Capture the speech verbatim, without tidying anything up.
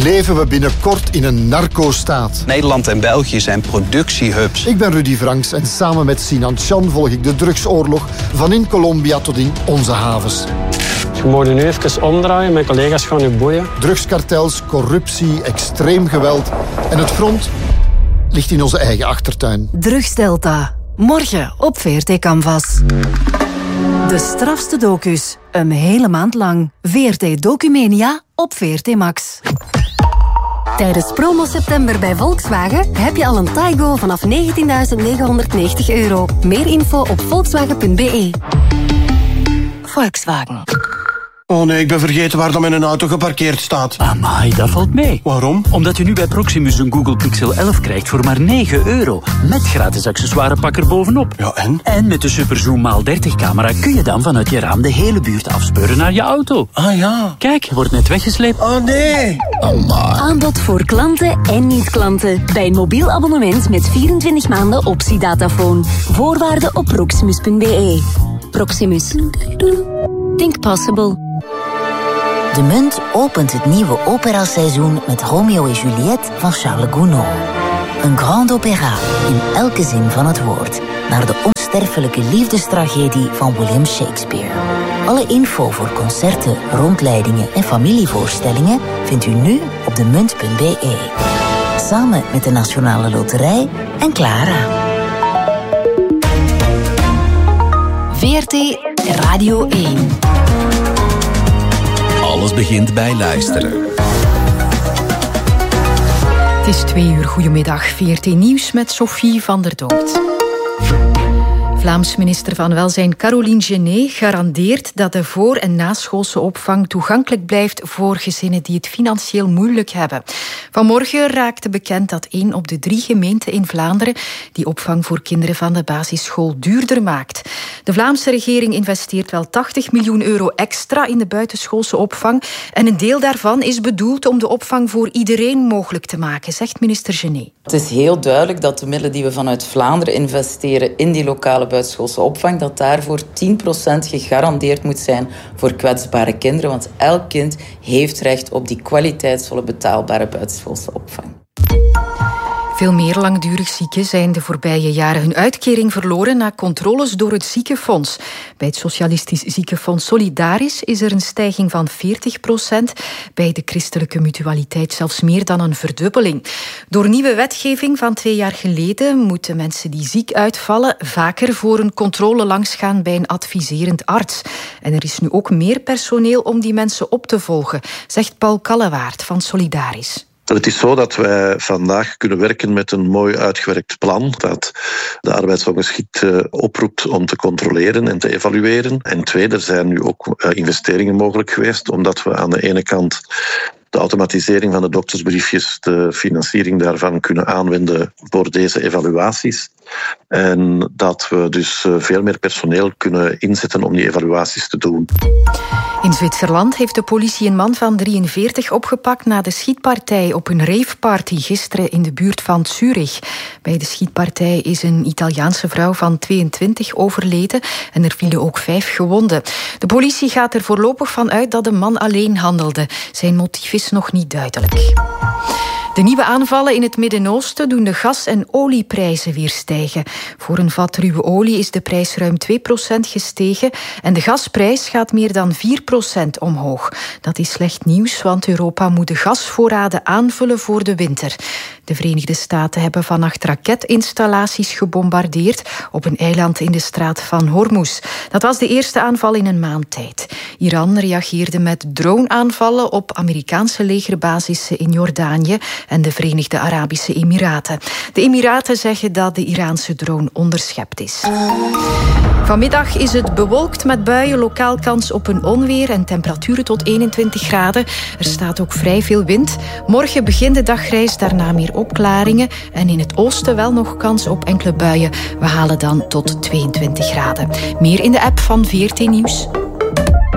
Leven we binnenkort in een narco-staat? Nederland en België zijn productiehubs. Ik ben Rudy Franks en samen met Sinan Chan volg ik de drugsoorlog van in Colombia tot in onze havens. Je moet nu even omdraaien, mijn collega's gaan u boeien. Drugskartels, corruptie, extreem geweld en het front ligt in onze eigen achtertuin. Drugsdelta. Morgen op V R T Canvas. De strafste docus. Een hele maand lang. V R T Documania op V R T Max. Tijdens promo september bij Volkswagen heb je al een Taigo vanaf negentienduizend negenhonderdnegentig euro. Meer info op volkswagen punt b e. Volkswagen. Oh nee, ik ben vergeten waar dan mijn auto geparkeerd staat. Amai, dat valt mee. Waarom? Omdat je nu bij Proximus een Google Pixel elf krijgt voor maar negen euro. Met gratis accessoirepak er bovenop. Ja, en? En met de Superzoom maal dertig camera kun je dan vanuit je raam de hele buurt afspeuren naar je auto. Ah ja. Kijk, je wordt net weggesleept. Oh nee. Amai. Aanbod voor klanten en niet-klanten. Bij een mobiel abonnement met vierentwintig maanden optiedatafoon. Voorwaarden op proximus punt b e. Proximus. Think possible. De Munt opent het nieuwe operaseizoen met Romeo en Juliette van Charles Gounod. Een grand opéra in elke zin van het woord. Naar de onsterfelijke liefdestragedie van William Shakespeare. Alle info voor concerten, rondleidingen en familievoorstellingen vindt u nu op de munt punt b e. Samen met de Nationale Loterij en Clara. V R T Radio één. Alles begint bij luisteren. Het is twee uur. Goedemiddag. V R T Nieuws met Sophie van der Dood. Vlaams minister van Welzijn Caroline Genet garandeert dat de voor- en naschoolse opvang toegankelijk blijft voor gezinnen die het financieel moeilijk hebben. Vanmorgen raakte bekend dat één op de drie gemeenten in Vlaanderen die opvang voor kinderen van de basisschool duurder maakt. De Vlaamse regering investeert wel tachtig miljoen euro extra in de buitenschoolse opvang en een deel daarvan is bedoeld om de opvang voor iedereen mogelijk te maken, zegt minister Genet. Het is heel duidelijk dat de middelen die we vanuit Vlaanderen investeren in die lokale buitenschoolse opvang, dat daarvoor tien procent gegarandeerd moet zijn voor kwetsbare kinderen. Want elk kind heeft recht op die kwaliteitsvolle, betaalbare buitenschoolse opvang. Veel meer langdurig zieken zijn de voorbije jaren hun uitkering verloren na controles door het ziekenfonds. Bij het Socialistisch Ziekenfonds Solidaris is er een stijging van veertig procent. Bij de christelijke mutualiteit zelfs meer dan een verdubbeling. Door nieuwe wetgeving van twee jaar geleden moeten mensen die ziek uitvallen vaker voor een controle langsgaan bij een adviserend arts. En er is nu ook meer personeel om die mensen op te volgen, zegt Paul Kallewaard van Solidaris. Het is zo dat wij vandaag kunnen werken met een mooi uitgewerkt plan dat de arbeidsongeschikt oproept om te controleren en te evalueren. En twee, er zijn nu ook investeringen mogelijk geweest, omdat we aan de ene kant de automatisering van de doktersbriefjes, de financiering daarvan kunnen aanwenden voor deze evaluaties. En dat we dus veel meer personeel kunnen inzetten om die evaluaties te doen. In Zwitserland heeft de politie een man van drieënveertig opgepakt na de schietpartij op een raveparty gisteren in de buurt van Zurich. Bij de schietpartij is een Italiaanse vrouw van tweeëntwintig overleden en er vielen ook vijf gewonden. De politie gaat er voorlopig van uit dat de man alleen handelde. Zijn motief is nog niet duidelijk. De nieuwe aanvallen in het Midden-Oosten doen de gas- en olieprijzen weer stijgen. Voor een vat ruwe olie is de prijs ruim twee procent gestegen en de gasprijs gaat meer dan vier procent omhoog. Dat is slecht nieuws, want Europa moet de gasvoorraden aanvullen voor de winter. De Verenigde Staten hebben vannacht raketinstallaties gebombardeerd op een eiland in de straat van Hormuz. Dat was de eerste aanval in een maand tijd. Iran reageerde met droneaanvallen op Amerikaanse legerbasissen in Jordanië en de Verenigde Arabische Emiraten. De Emiraten zeggen dat de Iraanse drone onderschept is. Vanmiddag is het bewolkt met buien, lokaal kans op een onweer en temperaturen tot eenentwintig graden. Er staat ook vrij veel wind. Morgen begint de dag grijs, daarna meer opklaringen en in het oosten wel nog kans op enkele buien. We halen dan tot tweeëntwintig graden. Meer in de app van V R T Nieuws.